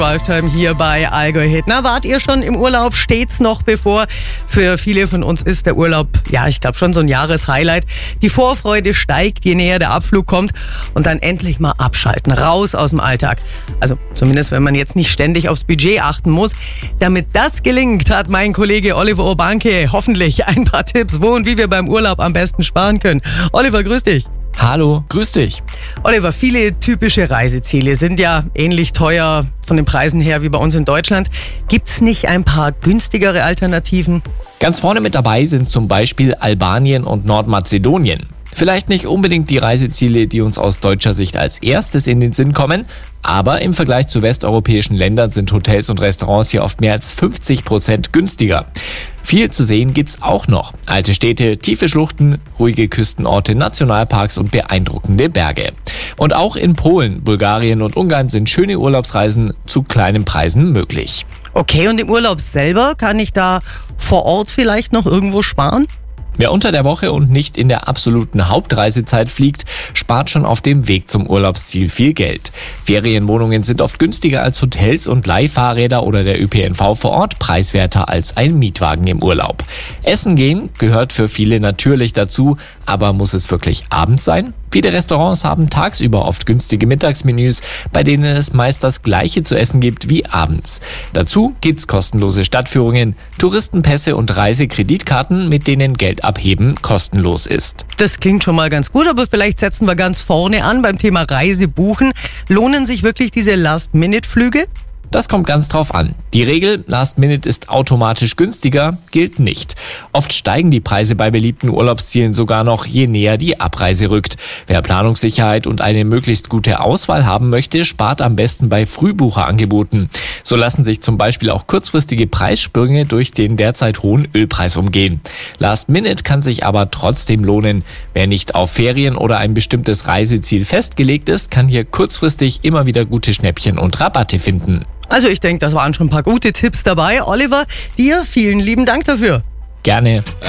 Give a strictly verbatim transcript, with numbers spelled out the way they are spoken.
Drivetime hier bei Allgäu Hit. Na, wart ihr schon im Urlaub? Steht's noch bevor? Für viele von uns ist der Urlaub, ja, ich glaube schon so ein Jahreshighlight. Die Vorfreude steigt, je näher der Abflug kommt und dann endlich mal abschalten, raus aus dem Alltag. Also zumindest, wenn man jetzt nicht ständig aufs Budget achten muss. Damit das gelingt, hat mein Kollege Oliver Urbanke hoffentlich ein paar Tipps, wo und wie wir beim Urlaub am besten sparen können. Oliver, grüß dich. Hallo, grüß dich. Oliver, viele typische Reiseziele sind ja ähnlich teuer von den Preisen her wie bei uns in Deutschland. Gibt's nicht ein paar günstigere Alternativen? Ganz vorne mit dabei sind zum Beispiel Albanien und Nordmazedonien. Vielleicht nicht unbedingt die Reiseziele, die uns aus deutscher Sicht als erstes in den Sinn kommen, aber im Vergleich zu westeuropäischen Ländern sind Hotels und Restaurants hier oft mehr als fünfzig Prozent günstiger. Viel zu sehen gibt's auch noch. Alte Städte, tiefe Schluchten, ruhige Küstenorte, Nationalparks und beeindruckende Berge. Und auch in Polen, Bulgarien und Ungarn sind schöne Urlaubsreisen zu kleinen Preisen möglich. Okay, und im Urlaub selber, kann ich da vor Ort vielleicht noch irgendwo sparen? Wer unter der Woche und nicht in der absoluten Hauptreisezeit fliegt, spart schon auf dem Weg zum Urlaubsziel viel Geld. Ferienwohnungen sind oft günstiger als Hotels und Leihfahrräder oder der Ö P N V vor Ort preiswerter als ein Mietwagen im Urlaub. Essen gehen gehört für viele natürlich dazu, aber muss es wirklich abends sein? Viele Restaurants haben tagsüber oft günstige Mittagsmenüs, bei denen es meist das Gleiche zu essen gibt wie abends. Dazu gibt's kostenlose Stadtführungen, Touristenpässe und Reisekreditkarten, mit denen Geld abheben kostenlos ist. Das klingt schon mal ganz gut, aber vielleicht setzen wir ganz vorne an beim Thema Reise buchen. Lohnen sich wirklich diese Last-Minute-Flüge? Das kommt ganz drauf an. Die Regel, Last Minute ist automatisch günstiger, gilt nicht. Oft steigen die Preise bei beliebten Urlaubszielen sogar noch, je näher die Abreise rückt. Wer Planungssicherheit und eine möglichst gute Auswahl haben möchte, spart am besten bei Frühbucherangeboten. So lassen sich zum Beispiel auch kurzfristige Preissprünge durch den derzeit hohen Ölpreis umgehen. Last Minute kann sich aber trotzdem lohnen. Wer nicht auf Ferien oder ein bestimmtes Reiseziel festgelegt ist, kann hier kurzfristig immer wieder gute Schnäppchen und Rabatte finden. Also ich denke, das waren schon ein paar gute Tipps dabei. Oliver, dir vielen lieben Dank dafür. Gerne.